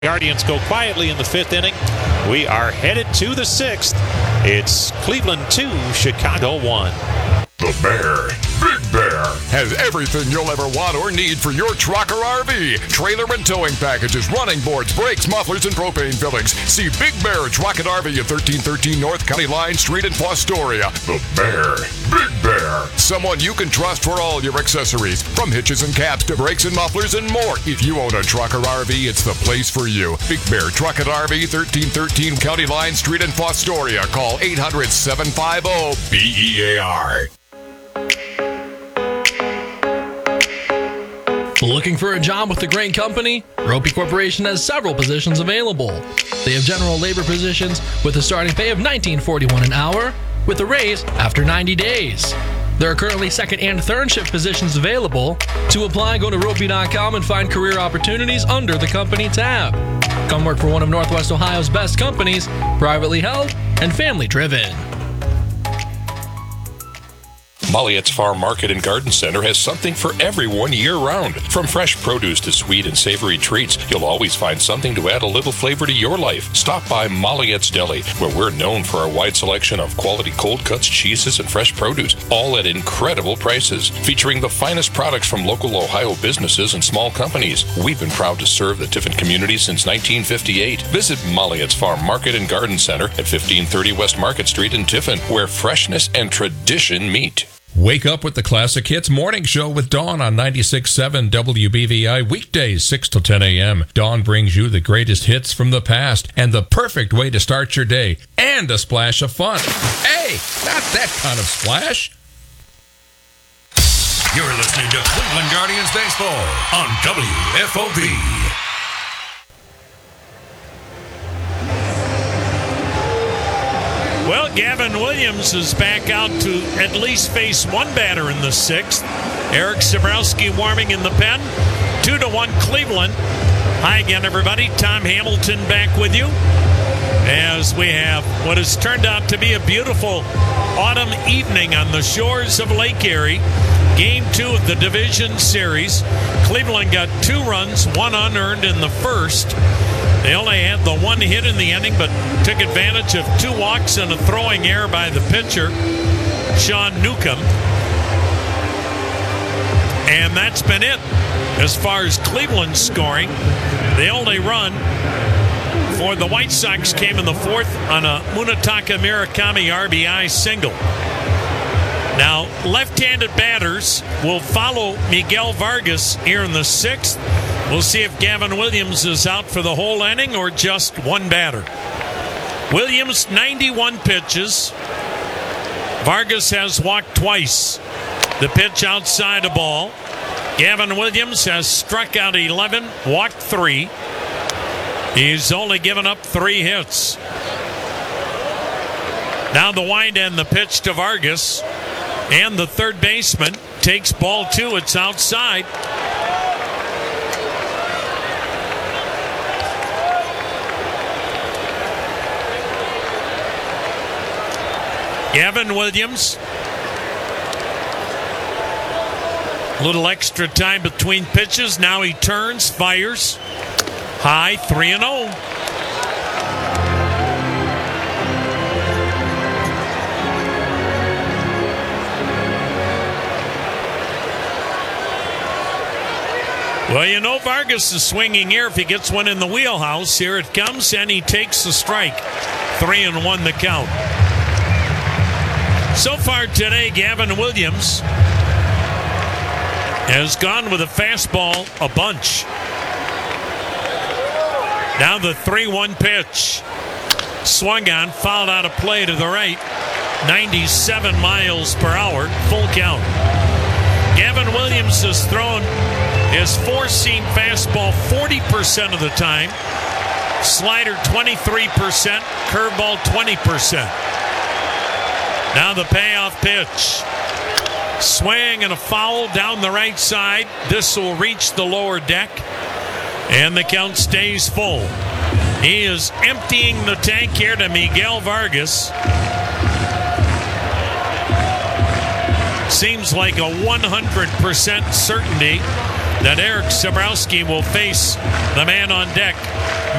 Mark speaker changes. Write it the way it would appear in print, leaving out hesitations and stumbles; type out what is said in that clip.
Speaker 1: Guardians go quietly in the fifth inning. We are headed to the sixth. It's Cleveland 2, Chicago 1.
Speaker 2: The Bear, Big Bear, has everything you'll ever want or need for your truck or RV. Trailer and towing packages, running boards, brakes, mufflers, and propane fillings. See Big Bear Truck and RV at 1313 North County Line Street in Fostoria. The Bear, Big Bear. Someone you can trust for all your accessories, from hitches and caps to brakes and mufflers and more. If you own a truck or RV, it's the place for you. Big Bear Truck and RV, 1313 County Line Street in Fostoria. Call 800-750-BEAR.
Speaker 3: Looking for a job with a great company? Ropey Corporation has several positions available. They have general labor positions with a starting pay of $19.41 an hour, with a raise after 90 days. There are currently second and third shift positions available. To apply, go to ropey.com and find career opportunities under the company tab. Come work for one of Northwest Ohio's best companies, privately held and family driven.
Speaker 4: Molliette's Farm Market and Garden Center has something for everyone year-round. From fresh produce to sweet and savory treats, you'll always find something to add a little flavor to your life. Stop by Molliette's Deli, where we're known for our wide selection of quality cold cuts, cheeses, and fresh produce, all at incredible prices. Featuring the finest products from local Ohio businesses and small companies. We've been proud to serve the Tiffin community since 1958. Visit Molliette's Farm Market and Garden Center at 1530 West Market Street in Tiffin, where freshness and tradition meet.
Speaker 5: Wake up with the Classic Hits Morning Show with Dawn on 96.7 WBVI, weekdays 6 to 10 a.m. Dawn brings you the greatest hits from the past and the perfect way to start your day, and a splash of fun. Hey, not that kind of splash.
Speaker 2: You're listening to Cleveland Guardians Baseball on WFOB.
Speaker 1: Well, Gavin Williams is back out to at least face one batter in the sixth. Eric Sabrowski warming in the pen. 2-1 Cleveland. Hi again, everybody. Tom Hamilton back with you as we have what has turned out to be a beautiful autumn evening on the shores of Lake Erie. Game 2 of the division series. Cleveland got 2 runs, 1 unearned in the first. They only had the 1 hit in the inning, but took advantage of 2 walks and a throwing error by the pitcher, Sean Newcomb. And that's been it as far as Cleveland's scoring. The only run for the White Sox came in the fourth on a Munetaka Murakami RBI single. Now, left-handed batters will follow Miguel Vargas here in the sixth. We'll see if Gavin Williams is out for the whole inning or just one batter. Williams, 91 pitches. Vargas has walked twice. The pitch outside a ball. Gavin Williams has struck out 11, walked 3. He's only given up 3 hits. Now the wind and the pitch to Vargas. And the third baseman takes ball 2. It's outside. Gavin Williams. A little extra time between pitches. Now he turns, fires. High, 3-0. Well, you know Vargas is swinging here. If he gets one in the wheelhouse, here it comes, and he takes the strike. 3-1 the count. So far today, Gavin Williams has gone with a fastball a bunch. Now the 3-1 pitch. Swung on, fouled out of play to the right. 97 miles per hour, full count. Gavin Williams has thrown his four-seam fastball 40% of the time. Slider 23%, curveball 20%. Now the payoff pitch. Swing and a foul down the right side. This will reach the lower deck. And the count stays full. He is emptying the tank here to Miguel Vargas. Seems like a 100% certainty that Eric Sabrowski will face the man on deck,